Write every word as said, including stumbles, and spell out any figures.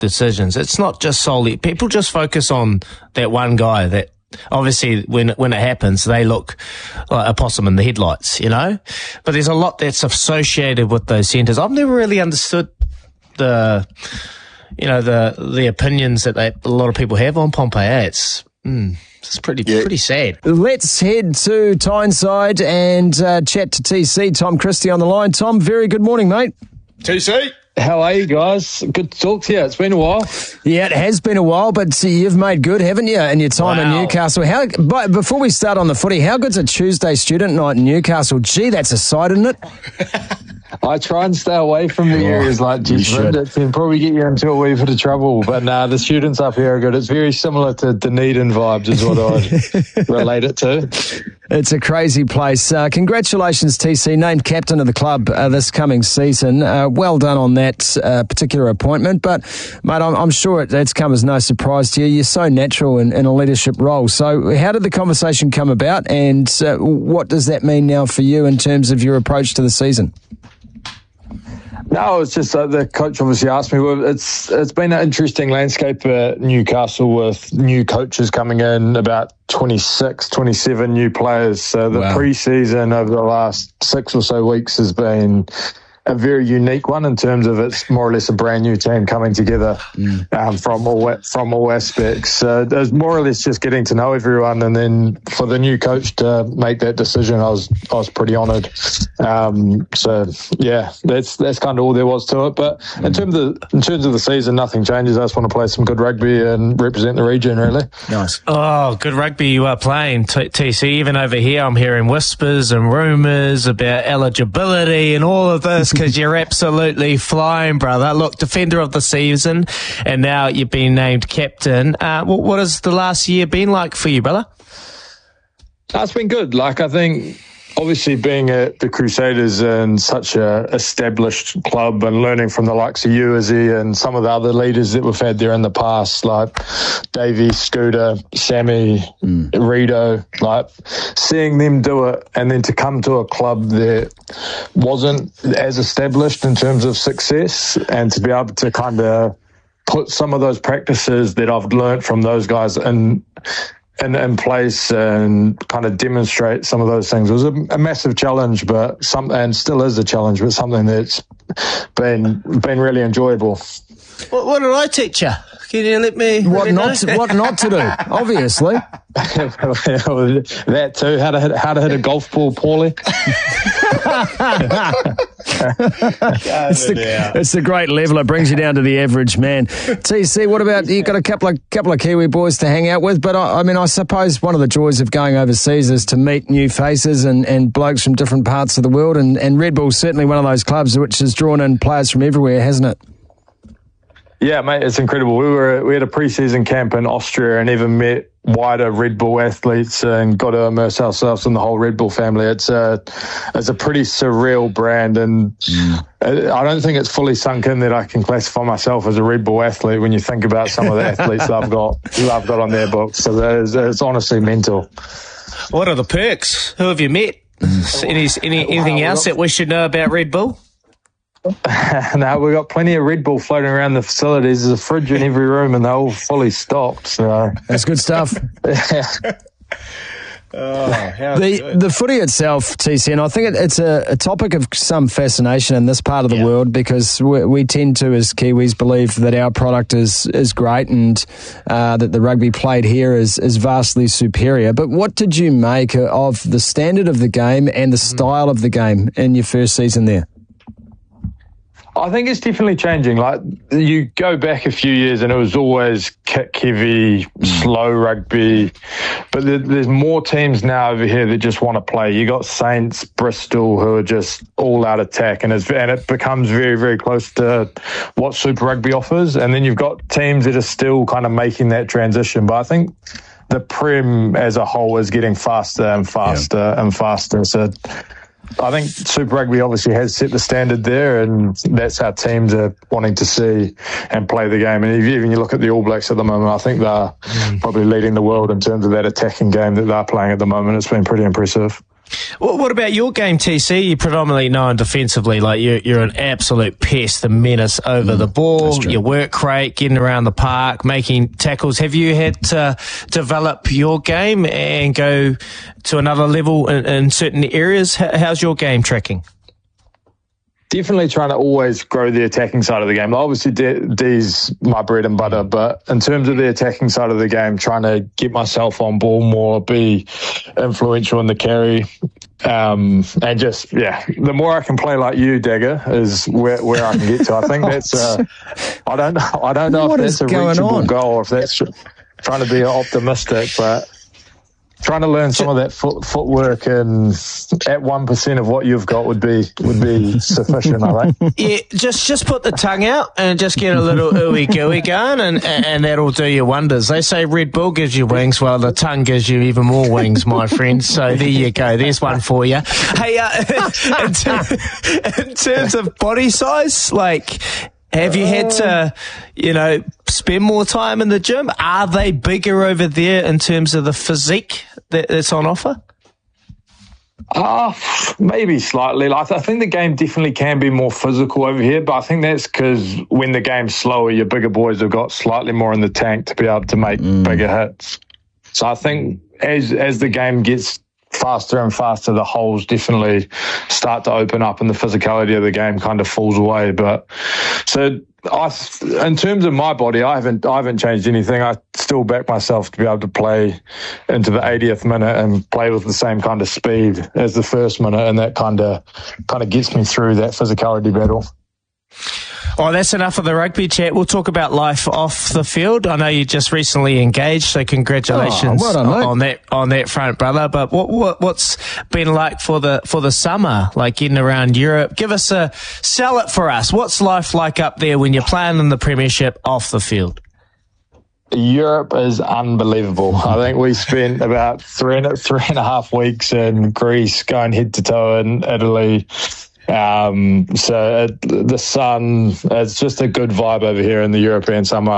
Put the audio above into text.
decisions. It's not just solely, people just focus on that one guy that obviously when, when it happens, they look like a possum in the headlights, you know, but there's a lot that's associated with those centres. I've never really understood the, you know, the, the opinions that they, a lot of people have on Pompey. Eh? It's, mm, it's pretty, yeah. pretty sad. Let's head to Tyneside and uh, chat to T C. Tom Christie on the line. Tom, very good morning, mate. T C. How are you guys? Good to talk to you. It's been a while. Yeah, it has been a while, but you've made good, haven't you, in your time wow. in Newcastle? How? But before we start on the footy, how good's a Tuesday student night in Newcastle? Gee, that's a sight, isn't it? I try and stay away from the areas like Gisborne. It can probably get you into a wee bit of trouble. But nah, the students up here are good. It's very similar to Dunedin vibes is what I'd relate it to. It's a crazy place. Uh, congratulations, T C, named captain of the club uh, this coming season. Uh, well done on that uh, particular appointment. But, mate, I'm, I'm sure it, it's come as no surprise to you. You're so natural in, in a leadership role. So how did the conversation come about, and uh, what does that mean now for you in terms of your approach to the season? No, it's just uh, the coach obviously asked me. Well, it's it's been an interesting landscape at Newcastle with new coaches coming in, about twenty-six, twenty-seven new players. So the wow. pre-season over the last six or so weeks has been a very unique one in terms of it's more or less a brand new team coming together mm. um, from all from all aspects. So it was more or less just getting to know everyone, and then for the new coach to make that decision, I was I was pretty honoured. Um, so yeah, that's that's kind of all there was to it. But mm. in terms of the, in terms of the season, nothing changes. I just want to play some good rugby and represent the region. Really nice. Oh, good rugby you are playing, T C. Even over here, I'm hearing whispers and rumours about eligibility and all of this. Because you're absolutely flying, brother. Look, defender of the season, and now you've been named captain. Uh, what, what has the last year been like for you, brother? It's been good. Like, I think, obviously, being at the Crusaders and such a established club and learning from the likes of you, Izzy, and some of the other leaders that we've had there in the past, like Davey, Scooter, Sammy, mm. Rito, like seeing them do it, and then to come to a club that wasn't as established in terms of success, and to be able to kind of put some of those practices that I've learned from those guys in In, in place and kind of demonstrate some of those things. It was a, a massive challenge, but some, and still is a challenge, but something that's been been really enjoyable. What, what did I teach you? Can you let me? What let me not? To, what not to do? Obviously, that too. How to hit how to hit a golf ball poorly. it's, the, it's the great level. It brings you down to the average man. T C, what about you? Got a couple of couple of Kiwi boys to hang out with, but I, I mean, I suppose one of the joys of going overseas is to meet new faces and, and blokes from different parts of the world. And, and Red Bull's certainly one of those clubs which has drawn in players from everywhere, hasn't it? Yeah, mate, it's incredible. We were we had a pre-season camp in Austria and even met wider Red Bull athletes and got to immerse ourselves in the whole Red Bull family. It's a it's a pretty surreal brand, and mm. I don't think it's fully sunk in that I can classify myself as a Red Bull athlete when you think about some of the athletes that I've got who I've got on their books. So it's, it's honestly mental. What are the perks? Who have you met? Any, any anything else that we should know about Red Bull? No, we've got plenty of Red Bull floating around the facilities. There's a fridge in every room and they're all fully stocked. So that's good stuff. Yeah. Oh, how the good. the footy itself, T C, and I think it, it's a, a topic of some fascination in this part of the yeah. world because we, we tend to, as Kiwis, believe that our product is is great and uh, that the rugby played here is is vastly superior. But what did you make of the standard of the game and the style of the game in your first season there? I think it's definitely changing. Like, you go back a few years and it was always kick heavy, slow rugby. But there, there's more teams now over here that just want to play. You got Saints, Bristol, who are just all out attack, and, it's, and it becomes very, very close to what Super Rugby offers. And then you've got teams that are still kind of making that transition. But I think the Prem as a whole is getting faster and faster yeah. and faster. So I think Super Rugby obviously has set the standard there, and that's how teams are wanting to see and play the game. And if you, even you look at the All Blacks at the moment, I think they're mm. probably leading the world in terms of that attacking game that they're playing at the moment. It's been pretty impressive. Well, what about your game, T C? You're predominantly known defensively. Like you're, you're an absolute pest, a menace over mm, the ball. You work rate, getting around the park, making tackles. Have you had to develop your game and go to another level in, in certain areas? How's your game tracking? Definitely trying to always grow the attacking side of the game. Obviously, D- D's my bread and butter, but in terms of the attacking side of the game, trying to get myself on ball more, be influential in the carry, um, and just, yeah, the more I can play like you, Dagger, is where, where I can get to. I think that's, uh, I don't know, I don't know what if that's a reachable on? goal, or if that's trying to be optimistic, but trying to learn some of that foot, footwork and at one percent of what you've got would be would be sufficient, I think. Yeah, just just put the tongue out and just get a little ooey gooey going, and, and that'll do you wonders. They say Red Bull gives you wings, well, the tongue gives you even more wings, my friend. So there you go. There's one for you. Hey, uh, in, ter- in terms of body size, like, have you had to, you know, spend more time in the gym? Are they bigger over there in terms of the physique that, that's on offer? Uh, maybe slightly. Like, I think the game definitely can be more physical over here, but I think that's because when the game's slower, your bigger boys have got slightly more in the tank to be able to make mm. bigger hits. So I think as as the game gets faster and faster, the holes definitely start to open up and the physicality of the game kind of falls away. But so I, in terms of my body, I haven't I haven't changed anything. I still back myself to be able to play into the eightieth minute and play with the same kind of speed as the first minute, and that kind of kind of gets me through that physicality battle. Oh, that's enough of the rugby chat. We'll talk about life off the field. I know you just recently engaged, so congratulations oh, well done, on, on that on that front, brother. But what, what what's been like for the for the summer, like getting around Europe? Give us a sell it for us. What's life like up there when you're playing in the Premiership off the field? Europe is unbelievable. I think we spent about three and, three and a half weeks in Greece, going head to toe in Italy. Um, so it, the sun, it's just a good vibe over here in the European summer.